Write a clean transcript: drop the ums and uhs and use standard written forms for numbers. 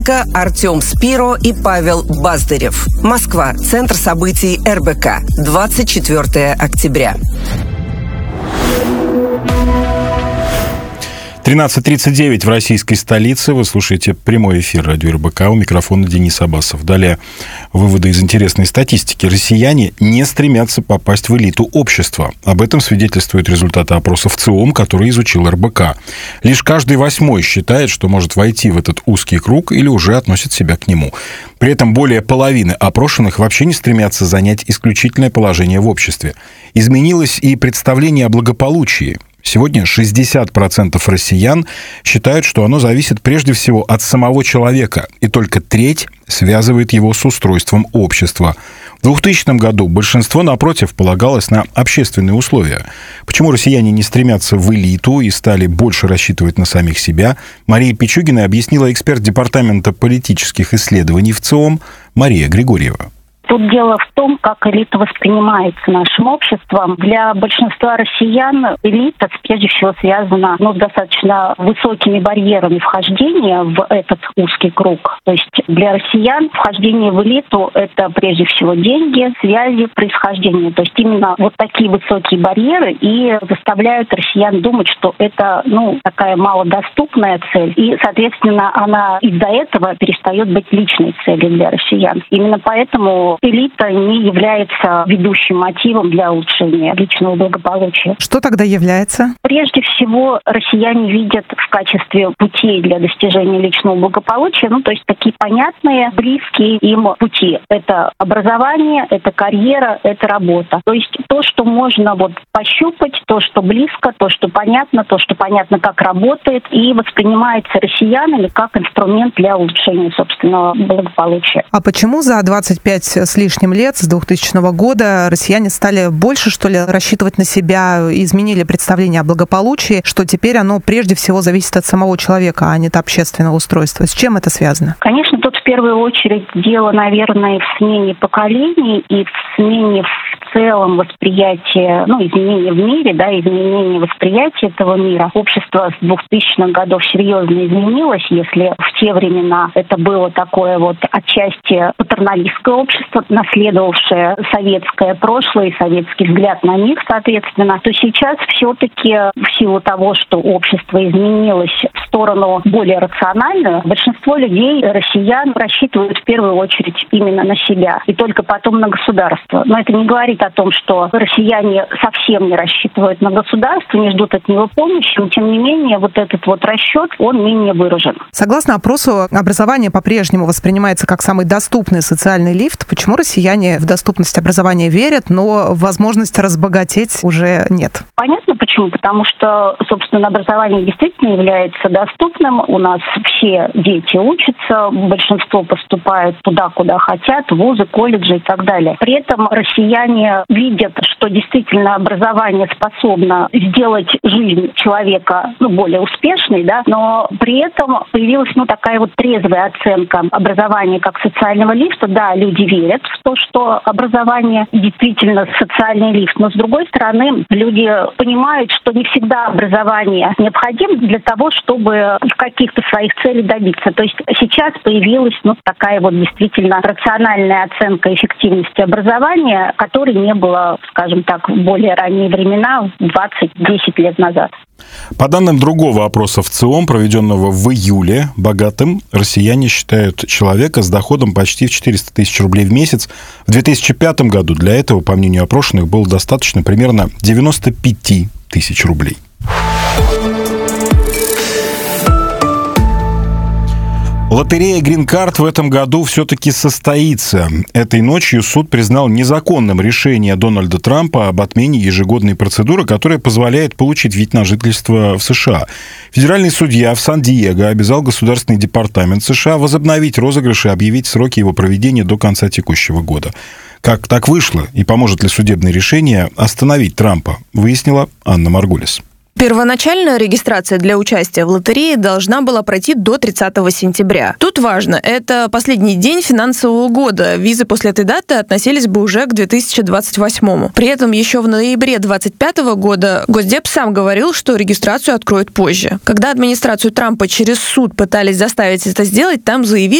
Артем Спиро и Павел Баздарев. Москва. Центр событий РБК. 24 октября. 13:39 в российской столице. Вы слушаете прямой эфир радио РБК. У микрофона Денис Абасов. Далее выводы из интересной статистики. Россияне не стремятся попасть в элиту общества. Об этом свидетельствуют результаты опроса ВЦИОМ, который изучил РБК. Лишь каждый 8-й считает, что может войти в этот узкий круг или уже относит себя к нему. При этом более половины опрошенных вообще не стремятся занять исключительное положение в обществе. Изменилось и представление о благополучии. Сегодня 60% россиян считают, что оно зависит прежде всего от самого человека, и только треть связывает его с устройством общества. В 2000 году большинство, напротив, полагалось на общественные условия. Почему россияне не стремятся в элиту и стали больше рассчитывать на самих себя, Мария Пичугина объяснила эксперт Департамента политических исследований ВЦИОМ Мария Григорьева. Тут дело в том, как элита воспринимается нашим обществом. Для большинства россиян элита, прежде всего, связана с достаточно высокими барьерами вхождения в этот узкий круг. То есть для россиян вхождение в элиту – это прежде всего деньги, связи, происхождение. То есть именно вот такие высокие барьеры и заставляют россиян думать, что это такая малодоступная цель. И, соответственно, она из-за этого перестает быть личной целью для россиян. Именно поэтому элита не является ведущим мотивом для улучшения личного благополучия. Что тогда является? Прежде всего, россияне видят в качестве путей для достижения личного благополучия, то есть такие понятные, близкие им пути. Это образование, это карьера, это работа. То есть то, что можно пощупать, то, что близко, то, что понятно, как работает, и воспринимается россиянами как инструмент для улучшения собственного благополучия. А почему за 25 с лишним лет, с 2000 года, россияне стали больше, что ли, рассчитывать на себя, изменили представление о благополучии, что теперь оно прежде всего зависит от самого человека, а не от общественного устройства? С чем это связано? Конечно, тут в первую очередь дело, наверное, в смене поколений и в смене в целом восприятия, изменения в мире, изменения восприятия этого мира. Общество с 2000-х годов серьезно изменилось. Если в те времена это было такое отчасти патерналистское общество, наследовавшее советское прошлое и советский взгляд на мир, соответственно, то сейчас все-таки в силу того, что общество изменилось в сторону более рациональную, большинство людей, россиян, рассчитывают в первую очередь именно на себя и только потом на государство. Но это не говорит о том, что россияне совсем не рассчитывают на государство, не ждут от него помощи, но тем не менее этот расчет, он менее выражен. Согласно опросу, образование по-прежнему воспринимается как самый доступный социальный лифт. Почему россияне в доступность образования верят, но в возможность разбогатеть уже нет? Понятно почему. Потому что, собственно, образование действительно является доступным. У нас все дети учатся, большинство поступают туда, куда хотят, вузы, колледжи и так далее. При этом россияне видят, что действительно образование способно сделать жизнь человека более успешной, но при этом появилась такая трезвая оценка образования как социального лифта. Да, люди верят в то, что образование действительно социальный лифт, но с другой стороны, люди понимают, что не всегда образование необходимо для того, чтобы каких-то своих целей добиться. То есть сейчас появилась такая действительно рациональная оценка эффективности образования, которой не было, скажем так, в более ранние времена, 20-10 лет назад. По данным другого опроса ВЦИОМ, проведенного в июле, богатым россияне считают человека с доходом почти в 400 тысяч рублей в месяц. В 2005 году для этого, по мнению опрошенных, было достаточно примерно 95 тысяч рублей. Лотерея Green Card в этом году все-таки состоится. Этой ночью суд признал незаконным решение Дональда Трампа об отмене ежегодной процедуры, которая позволяет получить вид на жительство в США. Федеральный судья в Сан-Диего обязал Государственный департамент США возобновить розыгрыш и объявить сроки его проведения до конца текущего года. Как так вышло и поможет ли судебное решение остановить Трампа, выяснила Анна Маргулис. Первоначальная регистрация для участия в лотерее должна была пройти до 30 сентября. Тут важно, это последний день финансового года. Визы после этой даты относились бы уже к 2028. При этом еще в ноябре 2025 года Госдеп сам говорил, что регистрацию откроют позже. Когда администрацию Трампа через суд пытались заставить это сделать, там заявили,